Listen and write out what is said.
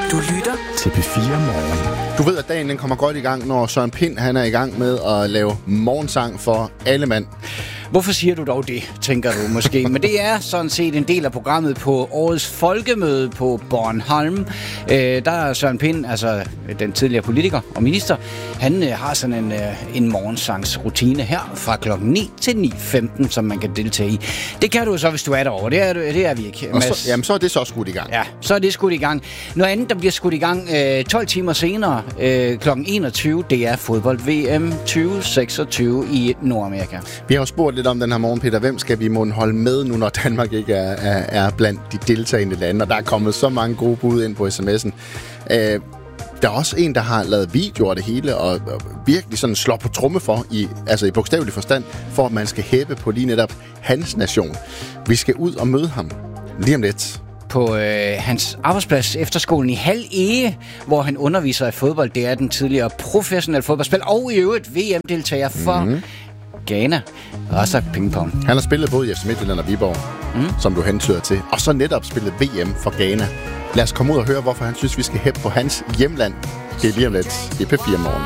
Du lytter til P4 Morgen. Du ved, at dagen den kommer godt i gang, når Søren Pind han er i gang med at lave morgensang for alle mand. Hvorfor siger du dog det, tænker du måske? Men det er sådan set en del af programmet på årets folkemøde på Bornholm. Der er Søren Pind, altså den tidligere politiker og minister, han har sådan en morgensangsrutine her fra klokken 9 til 9:15, som man kan deltage i. Det kan du så, hvis du er derovre. Det er vi ikke. Så er det så skudt i gang. Ja, så er det skudt i gang. Noget andet, der bliver skudt i gang 12 timer senere, klokken 21, det er fodbold-VM 2026 i Nordamerika. Vi har jo spurgt lidt om den her morgen, Peter. Hvem skal vi måtte holde med nu, når Danmark ikke er blandt de deltagende lande? Og der er kommet så mange gode bud ind på sms'en. Der er også en, der har lavet videoer af det hele, og virkelig sådan slår på tromme for, i bogstavelig forstand, for at man skal hæppe på lige netop hans nation. Vi skal ud og møde ham lige om lidt. På hans arbejdsplads efterskolen i Hald Ege, hvor han underviser i fodbold. Det er den tidligere professionelle fodboldspil, og i øvrigt VM-deltager for Ghana. Og så pingpong. Han har spillet både i FC Midtjylland og Viborg, som du hentyder til, og så netop spillet VM for Ghana. Lad os komme ud og høre, hvorfor han synes, vi skal hæppe på hans hjemland. Det er lige om lidt i P4 Morgen.